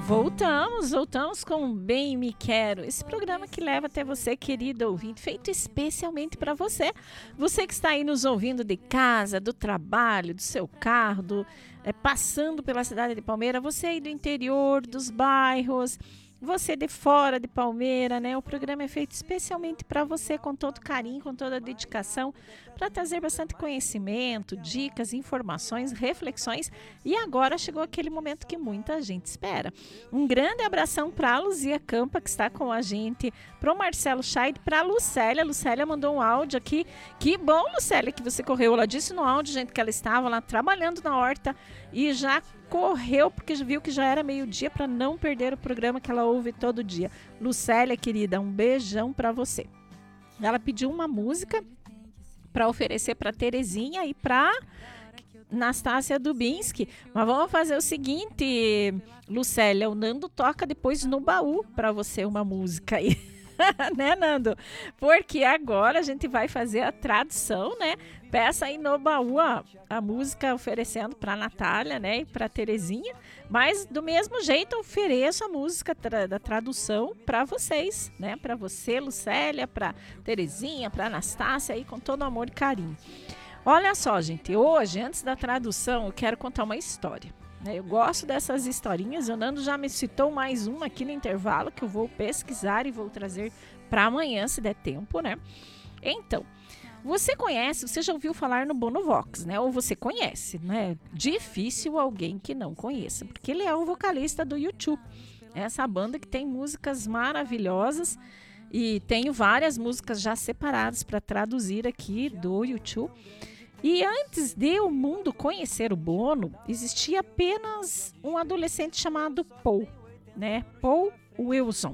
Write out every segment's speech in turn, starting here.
Voltamos com Bem Me Quero, esse programa que leva até você, querido ouvinte, feito especialmente para você. Você que está aí nos ouvindo de casa, do trabalho, do seu carro, passando pela cidade de Palmeira, você aí do interior, dos bairros, você de fora de Palmeira, né? O programa é feito especialmente para você, com todo carinho, com toda a dedicação, para trazer bastante conhecimento, dicas, informações, reflexões. E agora chegou aquele momento que muita gente espera. Um grande abração para a Luzia Campa, que está com a gente, para o Marcelo Scheid, para a Lucélia. Lucélia mandou um áudio aqui. Que bom, Lucélia, que você correu. Ela disse no áudio, gente, que ela estava lá trabalhando na horta e já correu porque viu que já era meio-dia para não perder o programa que ela ouve todo dia. Lucélia, querida, um beijão para você. Ela pediu uma música para oferecer para Terezinha e para Nastácia Dubinski. Mas vamos fazer o seguinte, Lucélia, o Nando toca depois no baú para você uma música aí. Né, Nando? Porque agora a gente vai fazer a tradução, né? Peça aí no baú a música oferecendo para Natália, né? E para Terezinha. Mas do mesmo jeito ofereço a música da tradução para vocês, né? Para você, Lucélia, para Terezinha, para Anastácia, aí com todo amor e carinho. Olha só, gente. Hoje, antes da tradução, eu quero contar uma história. Eu gosto dessas historinhas. O Nando já me citou mais uma aqui no intervalo que eu vou pesquisar e vou trazer para amanhã, se der tempo, né? Então, você já ouviu falar no Bono Vox, né? Ou você conhece, né? Difícil alguém que não conheça, porque ele é o vocalista do U2. Essa banda que tem músicas maravilhosas e tenho várias músicas já separadas para traduzir aqui do U2. E antes de o mundo conhecer o Bono, existia apenas um adolescente chamado Paul, né? Paul Wilson,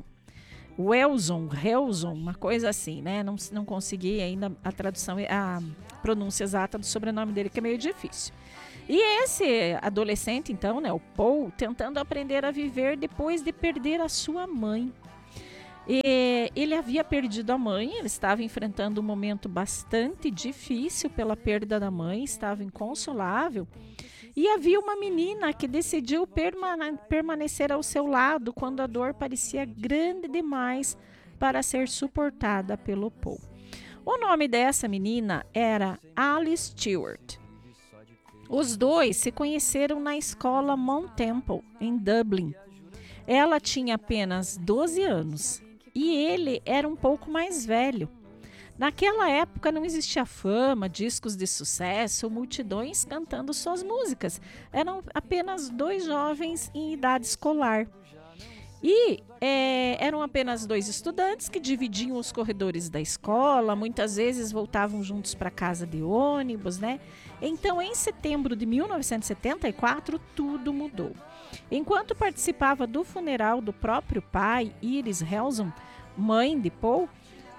uma coisa assim, né? Não consegui ainda a tradução, a pronúncia exata do sobrenome dele, que é meio difícil. E esse adolescente, então, né? O Paul, tentando aprender a viver depois de perder a sua mãe. E ele havia perdido a mãe, ele estava enfrentando um momento bastante difícil pela perda da mãe, estava inconsolável. E havia uma menina que decidiu permanecer ao seu lado quando a dor parecia grande demais para ser suportada pelo Paul. O nome dessa menina era Alice Stewart. Os dois se conheceram na escola Mount Temple, em Dublin. Ela tinha apenas 12 anos. E ele era um pouco mais velho. Naquela época não existia fama, discos de sucesso, multidões cantando suas músicas. Eram apenas dois jovens em idade escolar. E eram apenas dois estudantes que dividiam os corredores da escola, muitas vezes voltavam juntos para casa de ônibus, né? Então, em setembro de 1974, tudo mudou. Enquanto participava do funeral do próprio pai, Iris Helson, mãe de Paul,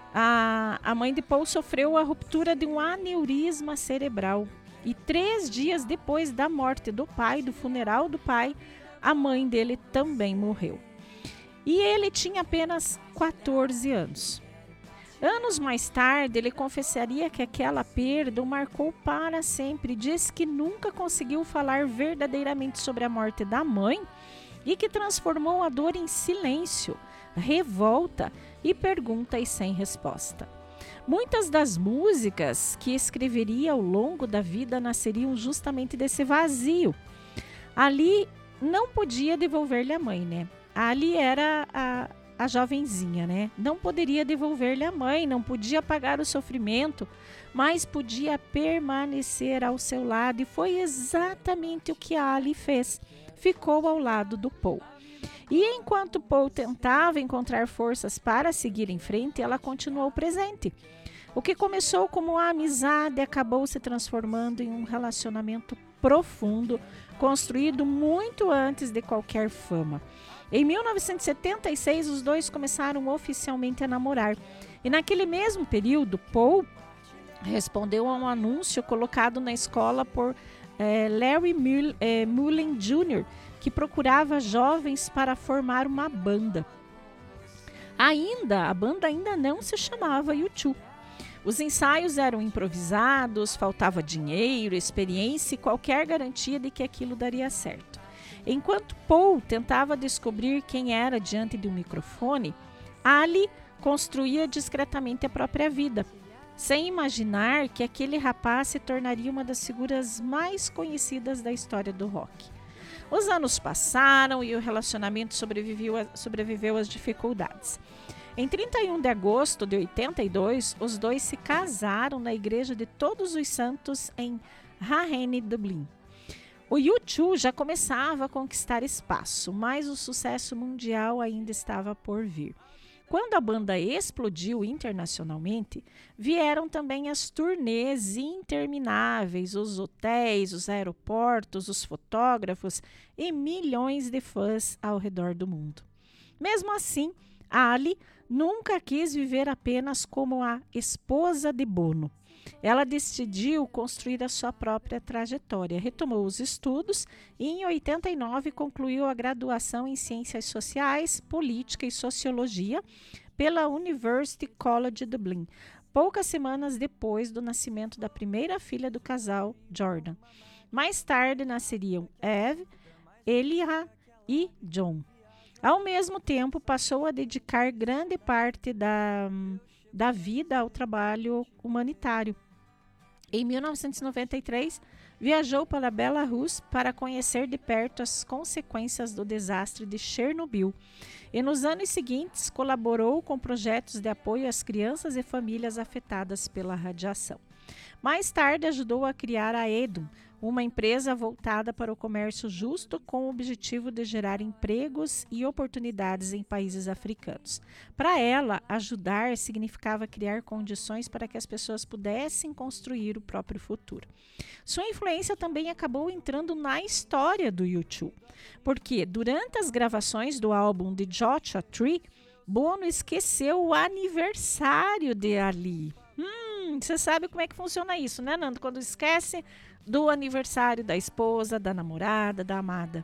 a mãe de Paul sofreu a ruptura de um aneurisma cerebral. E 3 dias depois da morte do pai, do funeral do pai, a mãe dele também morreu. E ele tinha apenas 14 anos. Anos mais tarde, ele confessaria que aquela perda o marcou para sempre. Diz que nunca conseguiu falar verdadeiramente sobre a morte da mãe e que transformou a dor em silêncio, revolta e perguntas sem resposta. Muitas das músicas que escreveria ao longo da vida nasceriam justamente desse vazio. Ali não podia devolver-lhe a mãe, né? Ali era a jovenzinha, né? Não poderia devolver-lhe a mãe, não podia apagar o sofrimento, mas podia permanecer ao seu lado. E foi exatamente o que a Ali fez. Ficou ao lado do Paul. E enquanto Paul tentava encontrar forças para seguir em frente, ela continuou presente. O que começou como uma amizade acabou se transformando em um relacionamento profundo, construído muito antes de qualquer fama. Em 1976, os dois começaram oficialmente a namorar. E naquele mesmo período, Paul respondeu a um anúncio colocado na escola por Larry Mullen Jr., que procurava jovens para formar uma banda. A banda ainda não se chamava U2. Os ensaios eram improvisados, faltava dinheiro, experiência e qualquer garantia de que aquilo daria certo. Enquanto Paul tentava descobrir quem era diante de um microfone, Ali construía discretamente a própria vida, sem imaginar que aquele rapaz se tornaria uma das figuras mais conhecidas da história do rock. Os anos passaram e o relacionamento sobreviveu às dificuldades. Em 31 de agosto de 82, os dois se casaram na Igreja de Todos os Santos em Raheny, Dublin. O U2 já começava a conquistar espaço, mas o sucesso mundial ainda estava por vir. Quando a banda explodiu internacionalmente, vieram também as turnês intermináveis, os hotéis, os aeroportos, os fotógrafos e milhões de fãs ao redor do mundo. Mesmo assim, Ali nunca quis viver apenas como a esposa de Bono. Ela decidiu construir a sua própria trajetória, retomou os estudos e em 89 concluiu a graduação em Ciências Sociais, Política e Sociologia pela University College Dublin, poucas semanas depois do nascimento da primeira filha do casal, Jordan. Mais tarde nasceriam Eve, Elia e John. Ao mesmo tempo, passou a dedicar grande parte da vida ao trabalho humanitário. Em 1993, viajou para Belarus para conhecer de perto as consequências do desastre de Chernobyl e nos anos seguintes colaborou com projetos de apoio às crianças e famílias afetadas pela radiação. Mais tarde ajudou a criar a Edum, uma empresa voltada para o comércio justo com o objetivo de gerar empregos e oportunidades em países africanos. Para ela, ajudar significava criar condições para que as pessoas pudessem construir o próprio futuro. Sua influência também acabou entrando na história do U2, porque durante as gravações do álbum The Joshua Tree, Bono esqueceu o aniversário de Ali. Você sabe como é que funciona isso, né, Nando? Quando esquece do aniversário da esposa, da namorada, da amada.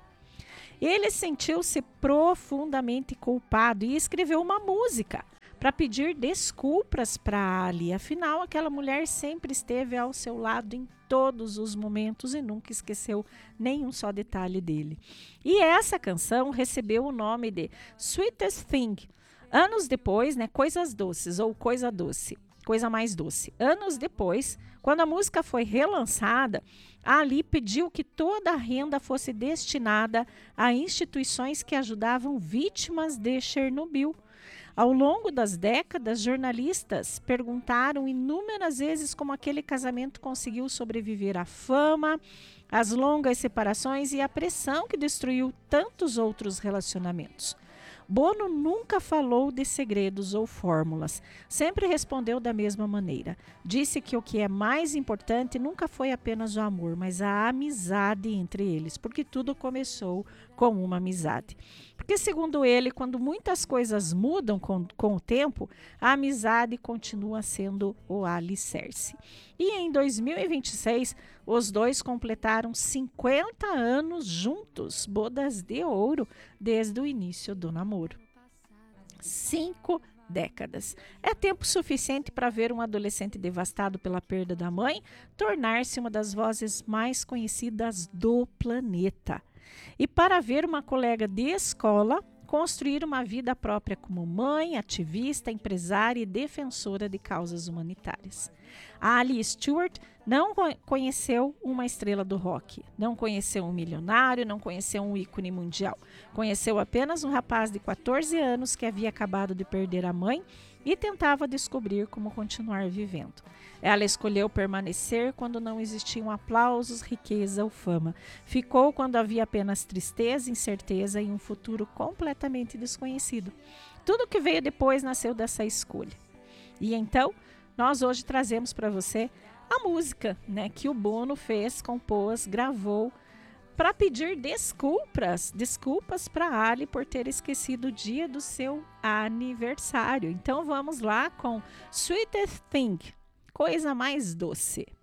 Ele sentiu-se profundamente culpado e escreveu uma música para pedir desculpas para Ali. Afinal, aquela mulher sempre esteve ao seu lado em todos os momentos e nunca esqueceu nenhum só detalhe dele. E essa canção recebeu o nome de Sweetest Thing. Anos depois, né, Coisas Doces ou Coisa Doce. Coisa mais doce. Anos depois, quando a música foi relançada, Ali pediu que toda a renda fosse destinada a instituições que ajudavam vítimas de Chernobyl. Ao longo das décadas, jornalistas perguntaram inúmeras vezes como aquele casamento conseguiu sobreviver à fama, às longas separações e à pressão que destruiu tantos outros relacionamentos. Bono nunca falou de segredos ou fórmulas, sempre respondeu da mesma maneira. Disse que o que é mais importante nunca foi apenas o amor, mas a amizade entre eles, porque tudo começou com uma amizade. Porque, segundo ele, quando muitas coisas mudam com o tempo, a amizade continua sendo o alicerce. E em 2026, os dois completaram 50 anos juntos, bodas de ouro, desde o início do namoro. 5 décadas. É tempo suficiente para ver um adolescente devastado pela perda da mãe tornar-se uma das vozes mais conhecidas do planeta. E para ver uma colega de escola construir uma vida própria como mãe, ativista, empresária e defensora de causas humanitárias. A Ali Stewart não conheceu uma estrela do rock, não conheceu um milionário, não conheceu um ícone mundial. Conheceu apenas um rapaz de 14 anos que havia acabado de perder a mãe e tentava descobrir como continuar vivendo. Ela escolheu permanecer quando não existiam aplausos, riqueza ou fama. Ficou quando havia apenas tristeza, incerteza e um futuro completamente desconhecido. Tudo que veio depois nasceu dessa escolha. E então, nós hoje trazemos para você a música, né, que o Bono fez, compôs, gravou, para pedir desculpas para Ali por ter esquecido o dia do seu aniversário. Então vamos lá com Sweetest Thing, Coisa Mais Doce.